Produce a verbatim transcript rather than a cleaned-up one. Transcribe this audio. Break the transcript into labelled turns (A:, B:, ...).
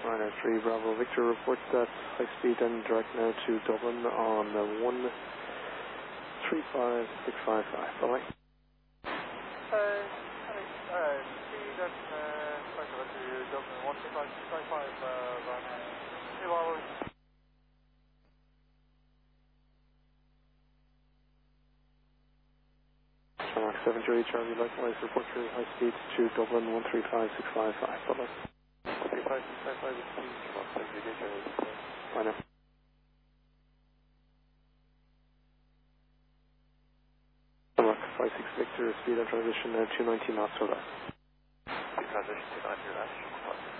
A: Ryanair three Bravo Victor reports that high speed and direct now to Dublin on uh, one three five six five five. Bye bye.
B: Uh, uh, speed and uh, direct now to Dublin one three five six five five, uh, Ryanair three Bravo.
A: Mark seven Jury Charlie likewise report your high speed to Dublin one three five six five five. Bye bye.
B: one three five six five five is speed, Mark seven Jury Charlie.
A: Bye now. Mark five six Victor speed and transition uh, two ninety knots. Bye bye.
B: Speed transition two ninety knots.